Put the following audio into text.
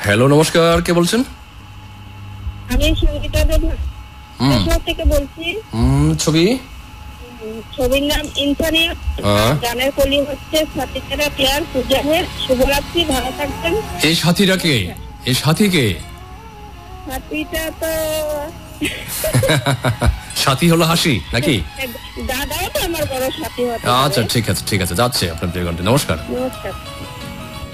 Hello, নমস্কার, কে বলছেন? আমি সঙ্গীতা দেবনাথ থেকে বলছি। ছবি? ছবির নাম ইনসানি। গানের কলি হচ্ছে সাথীরা প্লেয়ার পূজাহের। শুভরাত্রি, ভালো থাকবেন। এই সাথীরা কে? এই সাথী কে? সাথীটা তো সাথী হলো হাসি নাকি? দাদাও তো আমার বড় সাথী হতে। আচ্ছা, ঠিক আছে, যাচ্ছে আপনার প্রিয় গানটি। নমস্কার। নমস্কার।